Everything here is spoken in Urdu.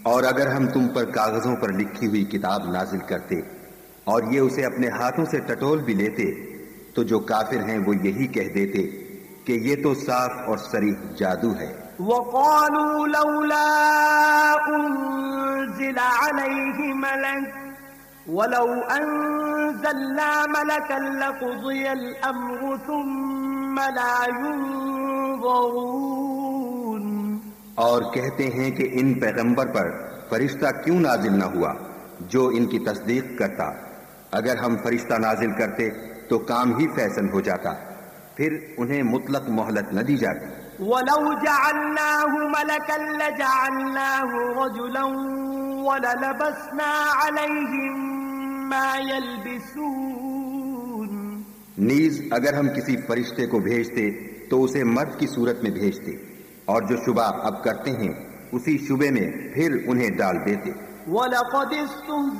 اور اگر ہم تم پر کاغذوں پر لکھی ہوئی کتاب نازل کرتے اور یہ اسے اپنے ہاتھوں سے ٹٹول بھی لیتے تو جو کافر ہیں وہ یہی کہہ دیتے کہ یہ تو صاف اور صریح جادو ہے۔ وَقَالُوا لَوْلَا أُنزِلَ عَلَيْهِ مَلَكٌ وَلَوْ أَنزَلْنَا مَلَكًا لَقُضِيَ الْأَمْرُ ثُمَّ لَا يُنظَرُونَ۔ اور کہتے ہیں کہ ان پیغمبر پر فرشتہ کیوں نازل نہ ہوا جو ان کی تصدیق کرتا، اگر ہم فرشتہ نازل کرتے تو کام ہی فیصل ہو جاتا، پھر انہیں مطلق مہلت نہ دی جاتی۔ وَلَوْ جَعَلْنَاهُ مَلَكًا لَجَعَلْنَاهُ رَجُلًا وَلَلَبَسْنَا عَلَيْهِمْ مَا يَلْبِسُونَ۔ نیز اگر ہم کسی فرشتے کو بھیجتے تو اسے مرد کی صورت میں بھیجتے، اور جو شبہ اب کرتے ہیں اسی شبے میں پھر انہیں ڈال دیتے۔ وَلَقَدِ